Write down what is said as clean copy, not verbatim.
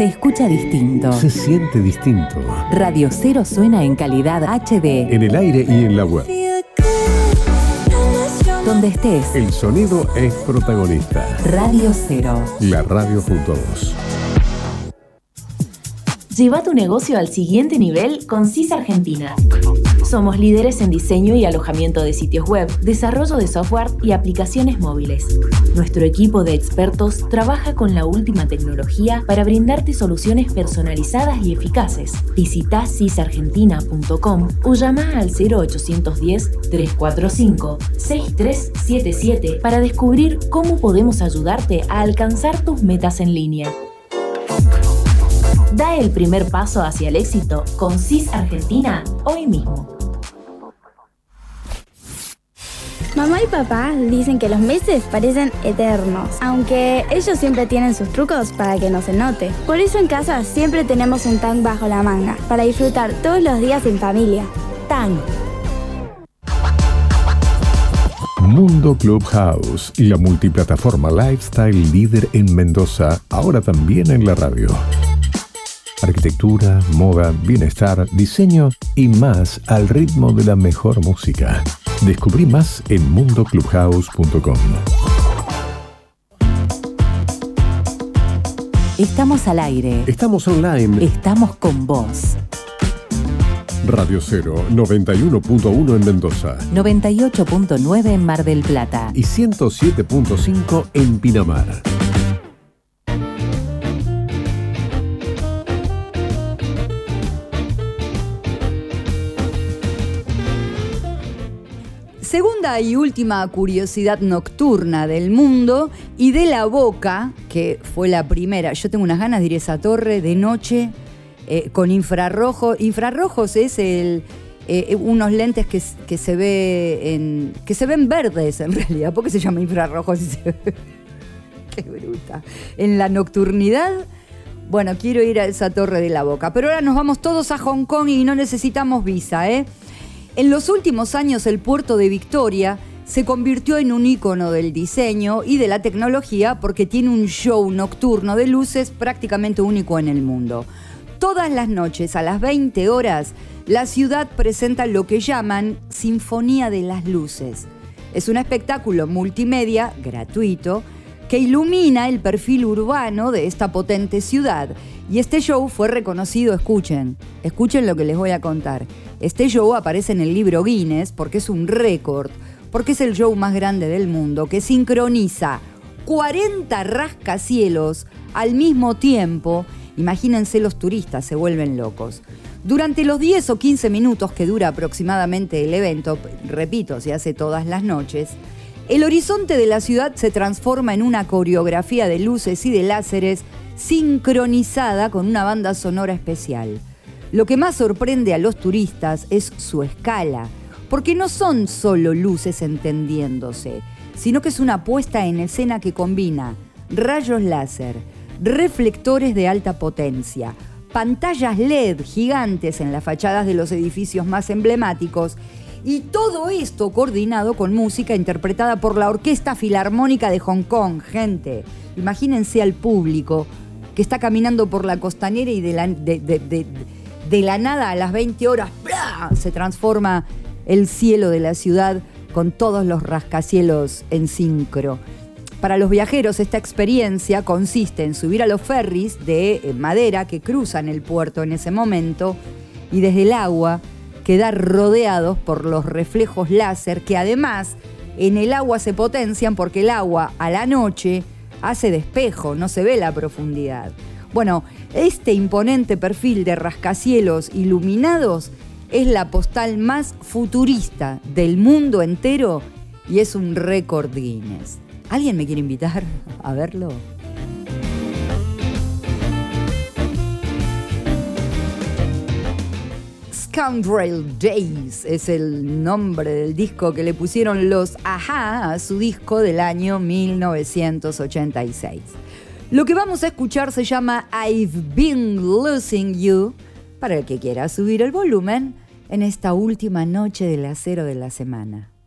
Se escucha distinto. Se siente distinto. Radio Cero suena en calidad HD. En el aire y en la web. Donde estés. El sonido es protagonista. Radio Cero. La radio junto a vos. Lleva tu negocio al siguiente nivel con CIS Argentina. Somos líderes en diseño y alojamiento de sitios web, desarrollo de software y aplicaciones móviles. Nuestro equipo de expertos trabaja con la última tecnología para brindarte soluciones personalizadas y eficaces. Visita cisargentina.com o llama al 0810-345-6377 para descubrir cómo podemos ayudarte a alcanzar tus metas en línea. Da el primer paso hacia el éxito con CIS Argentina hoy mismo. Mamá y papá dicen que los meses parecen eternos, aunque ellos siempre tienen sus trucos para que no se note. Por eso en casa siempre tenemos un Tang bajo la manga, para disfrutar todos los días en familia. Tang. Mundo Clubhouse, la multiplataforma lifestyle líder en Mendoza, ahora también en la radio. Arquitectura, moda, bienestar, diseño y más al ritmo de la mejor música. Descubrí más en mundoclubhouse.com. Estamos al aire. Estamos online. Estamos con vos. Radio Cero, 91.1 en Mendoza. 98.9 en Mar del Plata. Y 107.5 en Pinamar. Segunda y última curiosidad nocturna del mundo y de la Boca, que fue la primera. Yo tengo unas ganas de ir a esa torre de noche con infrarrojo. Infrarrojos es unos lentes que se ven verdes en realidad. ¿Por qué se llama infrarrojos? Qué bruta. En la nocturnidad. Bueno, quiero ir a esa torre de la Boca. Pero ahora nos vamos todos a Hong Kong y no necesitamos visa, ¿eh? En los últimos años el puerto de Victoria se convirtió en un ícono del diseño y de la tecnología porque tiene un show nocturno de luces prácticamente único en el mundo. Todas las noches a las 20 horas la ciudad presenta lo que llaman Sinfonía de las Luces. Es un espectáculo multimedia gratuito que ilumina el perfil urbano de esta potente ciudad. Y este show fue reconocido, escuchen lo que les voy a contar. Este show aparece en el libro Guinness porque es un récord, porque es el show más grande del mundo que sincroniza 40 rascacielos al mismo tiempo. Imagínense, los turistas se vuelven locos. Durante los 10 o 15 minutos que dura aproximadamente el evento, repito, se hace todas las noches, el horizonte de la ciudad se transforma en una coreografía de luces y de láseres sincronizada con una banda sonora especial. Lo que más sorprende a los turistas es su escala, porque no son solo luces entendiéndose, sino que es una puesta en escena que combina rayos láser, reflectores de alta potencia, pantallas LED gigantes en las fachadas de los edificios más emblemáticos, y todo esto coordinado con música interpretada por la Orquesta Filarmónica de Hong Kong. Gente, imagínense al público que está caminando por la costanera y de la nada a las 20 horas ¡plá!, se transforma el cielo de la ciudad con todos los rascacielos en sincro. Para los viajeros esta experiencia consiste en subir a los ferries de madera que cruzan el puerto en ese momento y desde el agua quedar rodeados por los reflejos láser que además en el agua se potencian porque el agua a la noche hace de espejo, no se ve la profundidad. Bueno, este imponente perfil de rascacielos iluminados es la postal más futurista del mundo entero y es un récord Guinness. ¿Alguien me quiere invitar a verlo? Scoundrel Days es el nombre del disco que le pusieron los A-ha a su disco del año 1986. Lo que vamos a escuchar se llama I've Been Losing You, para el que quiera subir el volumen en esta última noche del acero de la semana.